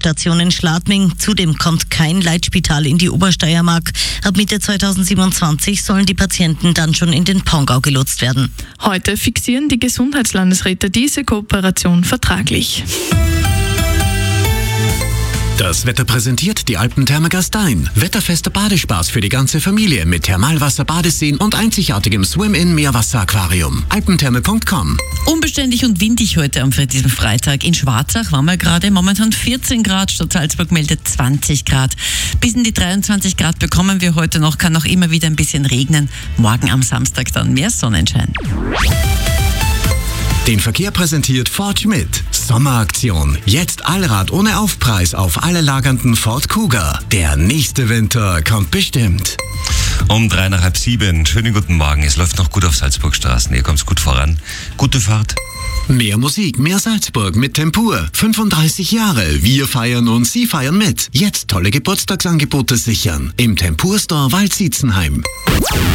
Intensivstation in Schladming. Zudem kommt kein Leitspital in die Obersteiermark. Ab Mitte 2027 sollen die Patienten dann schon in den Pongau gelotst werden. Heute fixieren die Gesundheitslandesräte diese Kooperation vertraglich. Das Wetter präsentiert die Alpentherme Gastein. Wetterfester Badespaß für die ganze Familie mit Thermalwasser, Badeseen und einzigartigem Swim-In-Meerwasser-Aquarium. Alpentherme.com. Unbeständig und windig heute am diesem Freitag. In Schwarzach waren wir gerade momentan 14 Grad, Stadt Salzburg meldet 20 Grad. Bis in die 23 Grad bekommen wir heute noch, kann auch immer wieder ein bisschen regnen. Morgen am Samstag dann mehr Sonnenschein. Den Verkehr präsentiert Ford Schmidt. Sommeraktion. Jetzt Allrad ohne Aufpreis auf alle lagernden Ford Kuga. Der nächste Winter kommt bestimmt. Um 6:30. Schönen guten Morgen. Es läuft noch gut auf Salzburgstraßen. Ihr kommt gut voran. Gute Fahrt. Mehr Musik, mehr Salzburg mit Tempur. 35 Jahre. Wir feiern und Sie feiern mit. Jetzt tolle Geburtstagsangebote sichern. Im Tempur Store Waldsietzenheim.